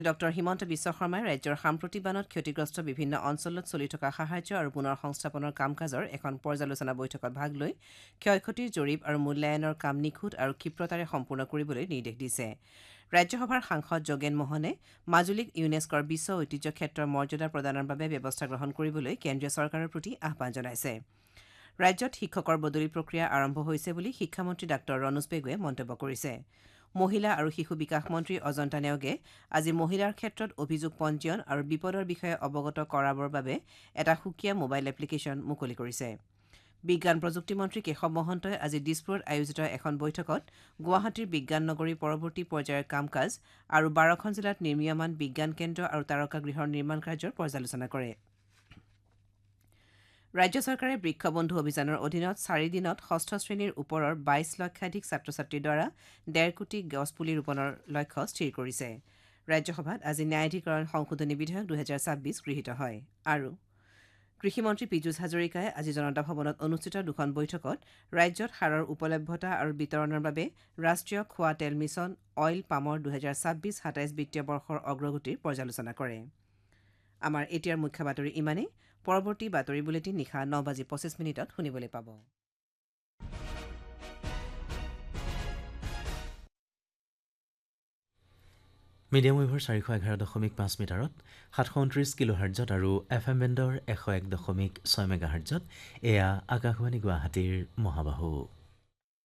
Doctor Himanta Biswa শৰ্মাই ৰাজ্যৰ সাম্প্ৰতিক বানত ক্ষতিগ্ৰস্ত বিভিন্ন অঞ্চলত চলি থকা সাহায্য আৰু পুনৰ সংস্থাপনৰ কাম কাজৰ এখন পৰ্যালোচনা বৈঠকত ভাগ লৈ ক্ষয় ক্ষতিৰ জৰীপ আৰু মূল্যায়নৰ কাম নিখুঁত আৰু ক্ষীপ্ৰতাৰে সম্পূৰ্ণ কৰিবলৈ নিৰ্দেশ দিছে। ৰাজ্যসভাৰ সাংসদ যোগেন মোহনে মাজুলীক ইউনেস্কৰ বিশ্ব ঐতিহ্য ক্ষেত্ৰৰ মৰ্যাদা প্ৰদানৰ বাবে ব্যৱস্থা গ্ৰহণ কৰিবলৈ কেন্দ্ৰীয় চৰকাৰৰ প্ৰতি আহ্বান জনাইছে। ৰাজ্যত শিক্ষকৰ বদলি প্ৰক্ৰিয়া আৰম্ভ হৈছে বুলি শিক্ষামন্ত্ৰী ডাঃ ৰণোজ পেগুৱে মন্তব্য কৰিছে। মহিলা আৰু শিশু বিকাশ মন্ত্ৰী অজন্তা নেওগে আজি মহিলাৰ ক্ষেত্ৰত অভিযোগ পঞ্জীয়ন আৰু বিপদৰ বিষয়ে অৱগত কৰাবৰ বাবে এটা সুকীয়া মোবাইল এপ্লিকেশ্যন মুকলি কৰিছে। বিজ্ঞান প্ৰযুক্তি মন্ত্ৰী কেশৱ মহন্তই আজি দিছপুৰত আয়োজিত এখন বৈঠকত গুৱাহাটীৰ বিজ্ঞান নগৰীৰ পৰৱৰ্তী পৰ্যায়ৰ কাম কাজ আৰু 12খন জিলাত নিৰ্মীয়মান বিজ্ঞান কেন্দ্ৰ আৰু তাৰকাগৃহৰ নিৰ্মাণ কাৰ্যৰ পৰ্যালোচনা কৰে। ৰাজ্য চৰকাৰে বৃক্ষবন্ধু অভিযানৰ অধীনত 4 দিনত ষষ্ঠ শ্ৰেণীৰ ওপৰৰ 22 লক্ষাধিক ছাত্ৰ ছাত্ৰীৰ দ্বাৰা 1.5 কোটি গছপুলি ৰোপণৰ লক্ষ্য স্থিৰ কৰিছে। ৰাজ্যসভাত আজি ন্যায়াধিকৰণ সংশোধনী বিধেয়ক 2026 গৃহীত হয়। আৰু কৃষিমন্ত্ৰী পীযুষ হাজৰিকাই আজি জনতা ভৱনত অনুষ্ঠিত দুখন বৈঠকত ৰাজ্যত সাৰৰ উপলভ্যতা আৰু বিতৰণৰ বাবে ৰাষ্ট্ৰীয় খোৱা তেল মিছন অইল পামৰ 2026-27 বিত্তীয় বৰ্ষৰ অগ্ৰগতিৰ পৰ্যালোচনা কৰে। আমাৰ এতিয়াৰ মুখ্য বাতৰি ইমানেই। পৰৱৰ্তী বাতৰি বুলেটিন নিশা 9:25 শুনিবলৈ পাব। মিডিয়াম ৱেভৰ 411.5 মিটাৰত 729 কিলোহাৰ্টজত আৰু FM বেণ্ডৰ 101.6 মেগাহাৰ্টজত এয়া আকাশবাণী গুৱাহাটীৰ মহাবাহু।